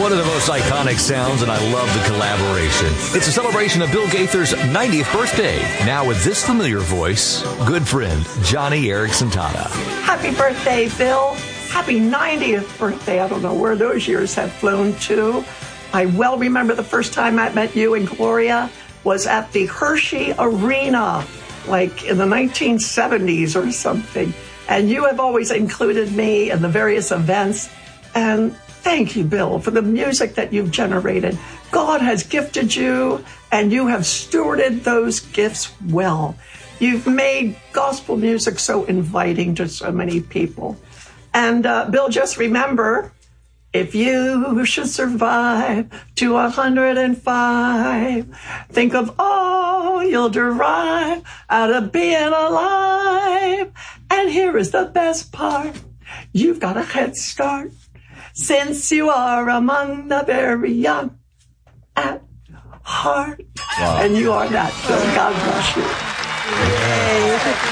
one of the most iconic sounds, and I love the collaboration. It's a celebration of Bill Gaither's 90th birthday. Now with this familiar voice, good friend, Johnny Erickson Tata. Happy birthday, Bill. Happy 90th birthday. I don't know where those years have flown to. I well remember the first time I met you and Gloria was at the Hershey Arena, like in the 1970s or something. And you have always included me in the various events. And thank you, Bill, for the music that you've generated. God has gifted you, and you have stewarded those gifts well. You've made gospel music so inviting to so many people. And Bill, just remember, if you should survive to 105, think of all you'll derive out of being alive. And here is the best part. You've got a head start since you are among the very young at heart. Wow. And you are that, Bill. God bless you. Yay.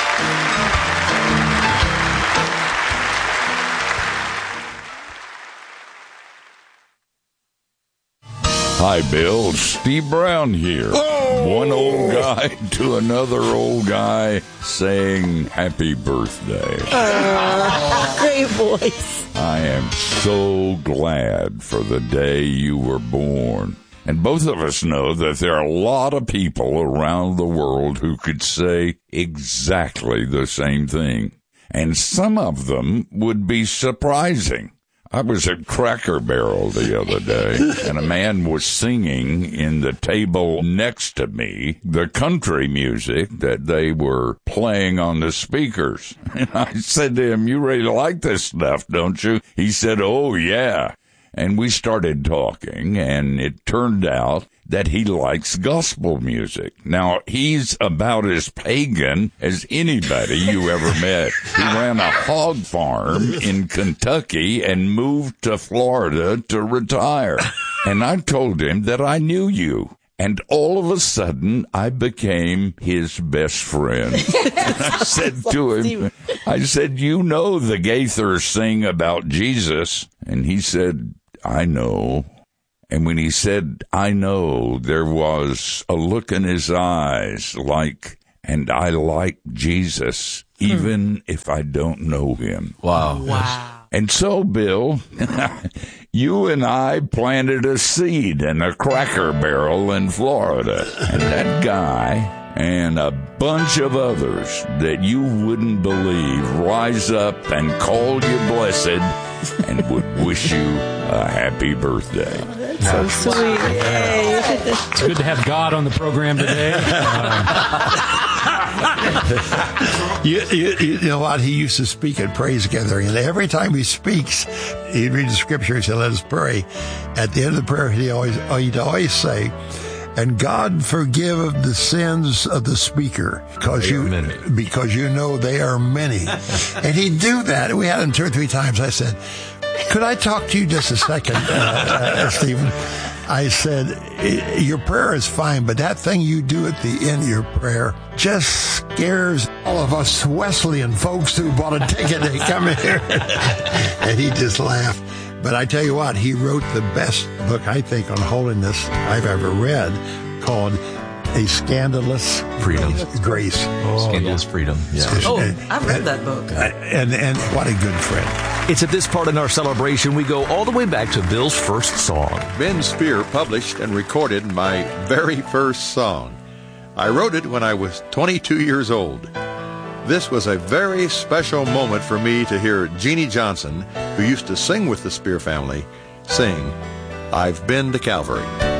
Hi, Bill. Steve Brown here. Oh! One old guy to another old guy saying happy birthday. Great voice. I am so glad for the day you were born. And both of us know that there are a lot of people around the world who could say exactly the same thing. And some of them would be surprising. I was at Cracker Barrel the other day, and a man was singing in the table next to me the country music that they were playing on the speakers. And I said to him, "You really like this stuff, don't you?" He said, "Oh, yeah." And we started talking, and it turned out that he likes gospel music. Now, he's about as pagan as anybody you ever met. He ran a hog farm in Kentucky and moved to Florida to retire. And I told him that I knew you. And all of a sudden, I became his best friend. I said to him, I said, "You know the Gaithers sing about Jesus." And he said, "I know." And when he said, "I know," there was a look in his eyes like, and I like Jesus, even if I don't know him. Wow. Wow. And so, Bill, you and I planted a seed in a Cracker Barrel in Florida. And that guy and a bunch of others that you wouldn't believe rise up and call you blessed and would wish you a happy birthday. So sweet. Yay. It's good to have God on the program today. You know what? He used to speak at praise gathering, and every time he speaks, he'd read the scripture and say, "Let us pray." At the end of the prayer, he'd always say, "And God forgive the sins of the speaker, because you know they are many." And he'd do that. We had him 2 or 3 times. I said, "Could I talk to you just a second, Stephen?" I said, "Your prayer is fine, but that thing you do at the end of your prayer just scares all of us Wesleyan folks who bought a ticket to come here." And he just laughed. But I tell you what, he wrote the best book, I think, on holiness I've ever read, called A Scandalous Freedom. Grace. Scandalous Freedom. Yeah. Oh, I've read that book. And what a good friend. It's at this part in our celebration we go all the way back to Bill's first song. Ben Spear published and recorded my very first song. I wrote it when I was 22 years old. This was a very special moment for me to hear Jeannie Johnson, who used to sing with the Spear family, sing, "I've Been to Calvary."